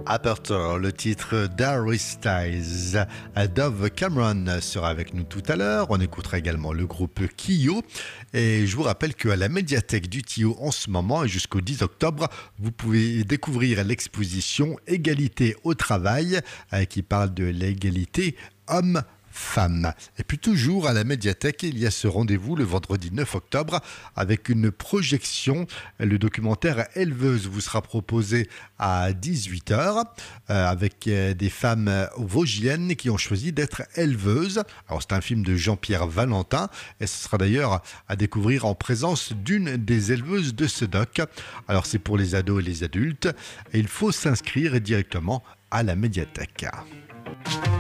Aperture, le titre d'Harry Styles. Dove Cameron sera avec nous tout à l'heure. On écoutera également le groupe Kyo. Et je vous rappelle qu'à la médiathèque du Tio en ce moment et jusqu'au 10 octobre, vous pouvez découvrir l'exposition Égalité au travail qui parle de l'égalité homme-femme. Et puis toujours à la médiathèque, il y a ce rendez-vous le vendredi 9 octobre avec une projection. Le documentaire Éleveuse vous sera proposé à 18h avec des femmes vosgiennes qui ont choisi d'être éleveuses. Alors c'est un film de Jean-Pierre Valentin et ce sera d'ailleurs à découvrir en présence d'une des éleveuses de ce doc. Alors c'est pour les ados et les adultes et il faut s'inscrire directement à la médiathèque.